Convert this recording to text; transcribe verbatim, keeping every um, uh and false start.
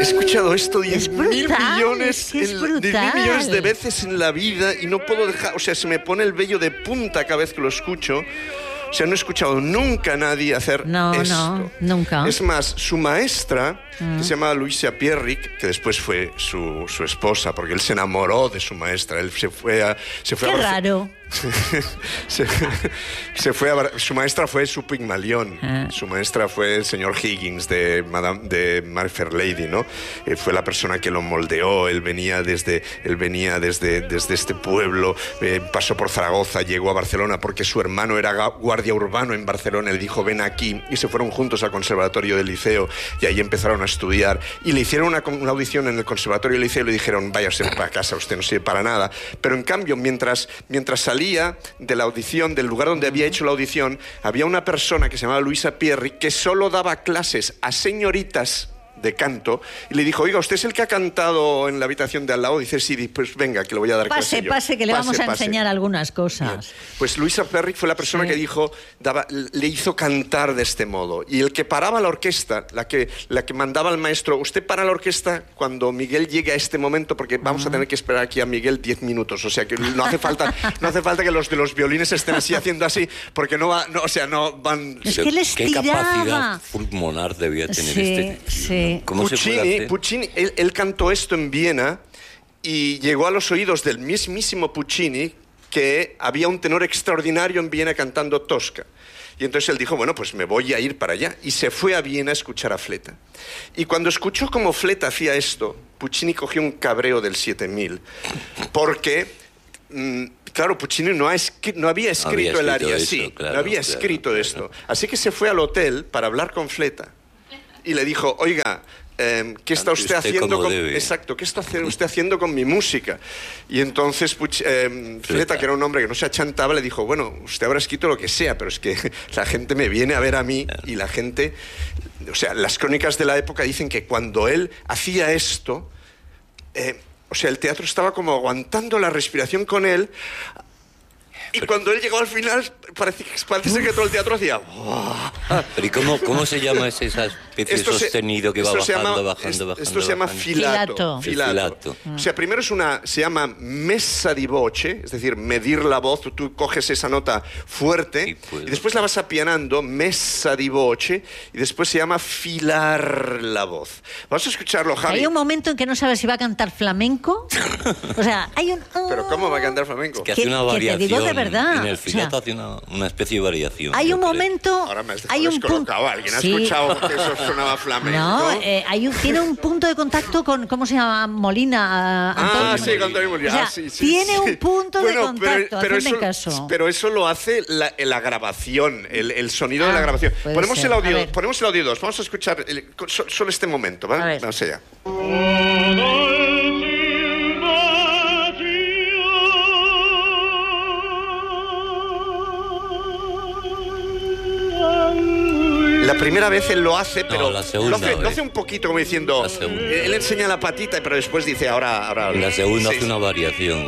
escuchado esto diez mil brutal, millones, es que es en- brutal. diez mil millones de veces en la vida y no puedo dejar, o sea, se me pone el vello de punta cada vez que lo escucho. O sea, no he escuchado nunca a nadie hacer No, esto. no, nunca. Es más, su maestra, Mm. que se llama Luisa Pierrick, que después fue su, su esposa, porque él se enamoró de su maestra. Él se fue a... Se fue Qué a Barce- raro. se, se fue a Bar- su maestra fue su Pigmalión. Ah. Su maestra fue el señor Higgins de Madame de My Fair Lady, ¿no? Eh, fue la persona que lo moldeó. Él venía desde él venía desde, desde este pueblo, eh, pasó por Zaragoza, llegó a Barcelona porque su hermano era ga- guardia urbano en Barcelona. Él dijo, ven aquí, y se fueron juntos al conservatorio del Liceo y ahí empezaron a estudiar y le hicieron una, una audición en el conservatorio del Liceo y le dijeron, váyase para casa, usted no sirve para nada. Pero en cambio, mientras, mientras salía de la audición, del lugar donde había hecho la audición, había una persona que se llamaba Luisa Pierri que solo daba clases a señoritas de canto y le dijo, oiga, ¿usted es el que ha cantado en la habitación de al lado? Dice, sí, pues venga, que le voy a dar Pase, clase yo. pase, que le Pase, vamos a pase. enseñar algunas cosas. Pues Luisa Perry fue la persona Sí. que dijo, daba, le hizo cantar de este modo. Y el que paraba la orquesta, la que, la que mandaba al maestro, usted para la orquesta cuando Miguel llegue a este momento, porque vamos a tener que esperar aquí a Miguel diez minutos. O sea que no hace falta, no hace falta que los de los violines estén así haciendo así, porque no va, no, o sea, no van. Es que les ¿Qué tiraba. capacidad pulmonar debía tener Sí, este tío? sí. ¿Cómo se puede Puccini, hacer? Puccini él, él cantó esto en Viena y llegó a los oídos del mismísimo Puccini que había un tenor extraordinario en Viena cantando Tosca. Y entonces él dijo, bueno, pues me voy a ir para allá. Y se fue a Viena a escuchar a Fleta. Y cuando escuchó cómo Fleta hacía esto, Puccini cogió un cabreo del siete mil. Porque, mm, claro, Puccini no, ha escri- no había escrito Había el escrito aria eso, así. claro, no había claro, escrito claro. esto. Así que se fue al hotel para hablar con Fleta. Y le dijo, oiga, eh, ¿qué está Cante usted usted haciendo como con... debe. Exacto, ¿qué está hace- usted haciendo con mi música? Y entonces Puch- eh, Fleta, Fleta. que era un hombre que no se achantaba, le dijo, bueno, usted habrá escrito lo que sea, pero es que la gente me viene a ver a mí y la gente... O sea, las crónicas de la época dicen que cuando él hacía esto, eh, o sea, el teatro estaba como aguantando la respiración con él. Y cuando él llegó al final, parece, parece ser que todo el teatro hacía... Pero ¿y cómo, cómo se llama ese, esa especie de se- sostenido que va esto se bajando, llama- bajando, es- bajando? Esto se llama bajando? filato. Filato. Filato. O sea, primero es una, se llama messa di voce, es decir, medir la voz. Tú, tú coges esa nota fuerte Y y, puedo. después la vas apianando, messa di voce, y después se llama filar la voz. Vamos a escucharlo, Javi. Hay un momento en que no sabes si va a cantar flamenco. O sea, hay un... Pero ¿cómo va a cantar flamenco? Que hace Que- una que te variación. digo de verdad, En el o sea, filato hace una, una especie de variación. Hay yo un creo. momento... Ahora me has dejado hay un punto... descolocado. ¿Alguien ha Sí. escuchado que eso sonaba flamenco? No, eh, hay un, tiene un punto de contacto con, ¿cómo se llama? Molina. ah, Ah, Antonio. sí, con Antonio Molina. O sea, Ah, sí, sí, tiene sí. un punto de Bueno, contacto, pero, hacedme eso, caso. pero eso lo hace la, la grabación, el, el sonido de Ah, la grabación. puede Ponemos ser. el A audio, ver. ponemos el audio dos. Vamos a escuchar el- so- solo este momento, A ¿vale? ver. Vamos allá. La primera vez él lo hace, pero la segunda lo, hace, lo vez. hace un poquito como diciendo, La segunda. él enseña la patita, pero después dice, ahora... ahora En la segunda sí, hace sí. una variación.